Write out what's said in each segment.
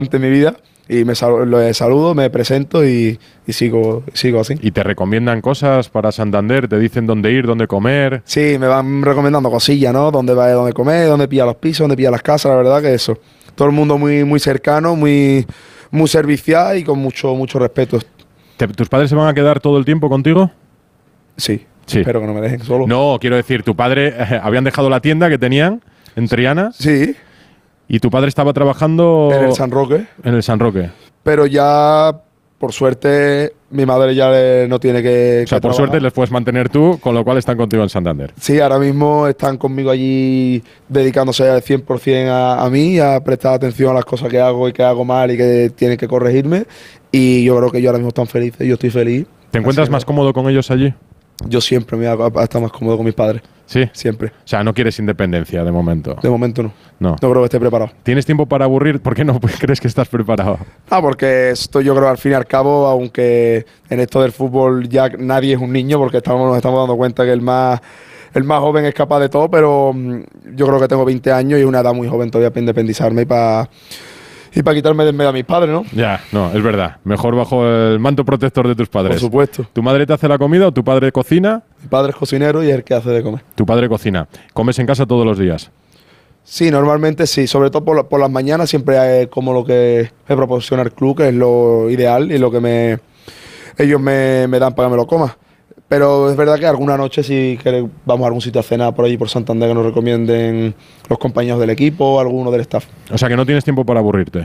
mi vida y lo saludo, me presento y sigo así. ¿Y te recomiendan cosas para Santander? ¿Te dicen dónde ir, dónde comer? Sí, me van recomendando cosillas, ¿no? Dónde comer, dónde pillar los pisos, dónde pillar las casas, la verdad que eso. Todo el mundo muy cercano, muy servicial y con mucho respeto. ¿Tus padres se van a quedar todo el tiempo contigo? Sí, Sí. espero que no me dejen solo. No, quiero decir, tu padre habían dejado la tienda que tenían en Triana. Sí, Y tu padre estaba trabajando en el San Roque. en el San Roque. Pero ya, por suerte, mi madre ya no tiene que O sea, por trabajar. suerte les puedes mantener tú, con lo cual están contigo en Santander. Sí, ahora mismo están conmigo allí dedicándose al 100% a mí, a prestar atención a las cosas que hago y que hago mal y que tienen que corregirme. Y yo creo que ellos ahora mismo están felices, yo estoy feliz. ¿Te encuentras más cómodo con ellos allí? Yo siempre me voy a estar más cómodo con mis padres, Sí. siempre. O sea, no quieres independencia de momento. De momento no. No. No creo que esté preparado. ¿Tienes tiempo para aburrir? ¿Por qué no crees que estás preparado? Porque yo creo al fin y al cabo, aunque en esto del fútbol ya nadie es un niño, porque nos estamos dando cuenta que el más joven es capaz de todo, pero yo creo que tengo 20 años y una edad muy joven todavía para independizarme y para quitarme de en medio a mis padres, ¿no? Ya, no, es verdad. Mejor bajo el manto protector de tus padres. Por supuesto. ¿Tu madre te hace la comida o tu padre cocina? Mi padre es cocinero y es el que hace de comer. Tu padre cocina. ¿Comes en casa todos los días? Sí, normalmente sí, sobre todo por las mañanas siempre como lo que me proporciona el club, que es lo ideal y lo que ellos me dan para que me lo coma. Pero es verdad que alguna noche sí que vamos a algún sitio a cenar por allí por Santander que nos recomienden los compañeros del equipo o alguno del staff. O sea, que no tienes tiempo para aburrirte.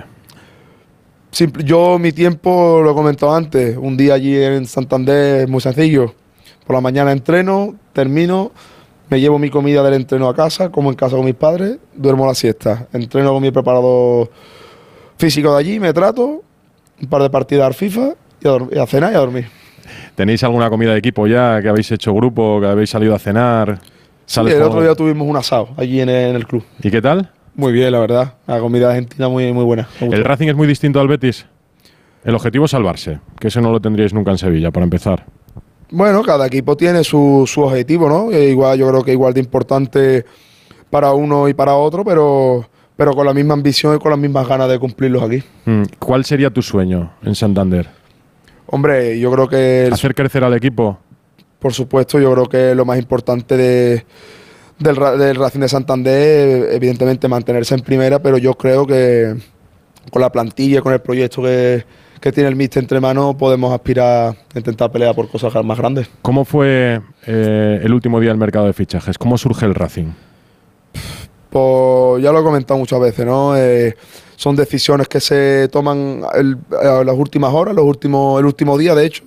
Yo mi tiempo, lo he comentado antes, un día allí en Santander es muy sencillo. Por la mañana entreno, termino, me llevo mi comida del entreno a casa, como en casa con mis padres, duermo la siesta. Entreno con mi preparador físico de allí, me trato, un par de partidas al FIFA y a cenar y a dormir. ¿Tenéis alguna comida de equipo ya? ¿Que habéis hecho grupo? ¿Que habéis salido a cenar? Sí, el otro día tuvimos un asado allí en el club. ¿Y qué tal? Muy bien, la verdad. La comida argentina muy buena. ¿El Racing es muy distinto al Betis? El objetivo es salvarse, que eso no lo tendríais nunca en Sevilla, para empezar. Bueno, cada equipo tiene su objetivo, ¿no? Igual, yo creo que igual de importante para uno y para otro, pero con la misma ambición y con las mismas ganas de cumplirlos aquí. ¿Cuál sería tu sueño en Santander? Hombre, yo creo que ¿Hacer crecer al equipo? por supuesto, yo creo que lo más importante del Racing de Santander, evidentemente mantenerse en primera, pero yo creo que con la plantilla, con el proyecto que tiene el míster entre manos, podemos aspirar a intentar pelear por cosas más grandes. ¿Cómo fue el último día del mercado de fichajes? ¿Cómo surge el Racing? Pues ya lo he comentado muchas veces, ¿no? Son decisiones que se toman a las últimas horas, el último día, de hecho,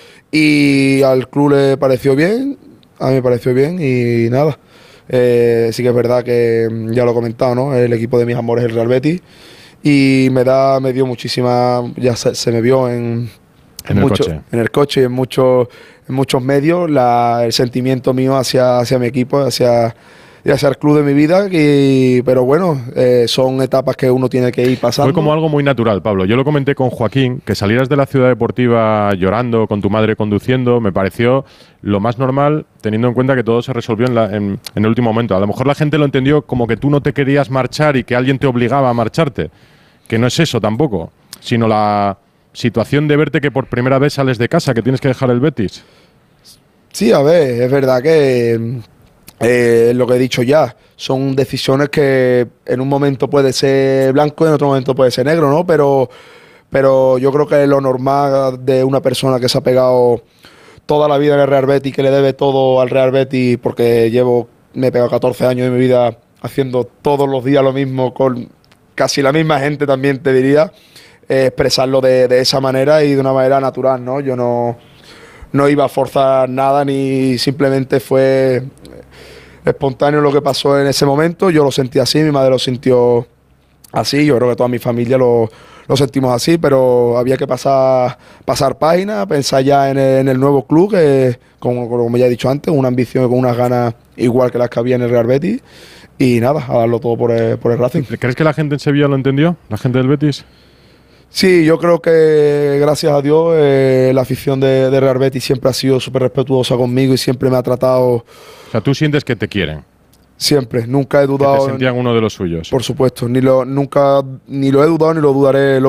y al club le pareció bien, a mí me pareció bien y nada. Sí que es verdad que ya lo he comentado, ¿no? El equipo de mis amores es el Real Betis y me dio muchísima, ya se me vio en el coche y en muchos medios el sentimiento mío hacia mi equipo, hacia el club de mi vida, pero bueno, son etapas que uno tiene que ir pasando. Fue como algo muy natural, Pablo. Yo lo comenté con Joaquín, que salieras de la ciudad deportiva llorando, con tu madre conduciendo, me pareció lo más normal, teniendo en cuenta que todo se resolvió en el último momento. A lo mejor la gente lo entendió como que tú no te querías marchar y que alguien te obligaba a marcharte, que no es eso tampoco, sino la situación de verte que por primera vez sales de casa, que tienes que dejar el Betis. Sí, a ver, es verdad que lo que he dicho ya, son decisiones que en un momento puede ser blanco y en otro momento puede ser negro, ¿no? Pero yo creo que lo normal de una persona que se ha pegado toda la vida en el Real Betis, que le debe todo al Real Betis, porque me he pegado 14 años de mi vida haciendo todos los días lo mismo, con casi la misma gente también te diría, expresarlo de esa manera y de una manera natural, ¿no? Yo no iba a forzar nada ni simplemente fue espontáneo lo que pasó en ese momento. Yo lo sentí así, mi madre lo sintió así, yo creo que toda mi familia lo sentimos así, pero había que pasar página, pensar ya en el nuevo club, que como ya he dicho antes, una ambición y con unas ganas igual que las que había en el Real Betis, y nada, a darlo todo por el Racing. ¿Crees que la gente en Sevilla lo entendió? ¿La gente del Betis? Sí, yo creo que gracias a Dios la afición de Real Betis siempre ha sido súper respetuosa conmigo y siempre me ha tratado. O sea, tú sientes que te quieren. Siempre, nunca he dudado. Que te sentían uno de los suyos. Por supuesto, nunca ni lo he dudado ni lo dudaré.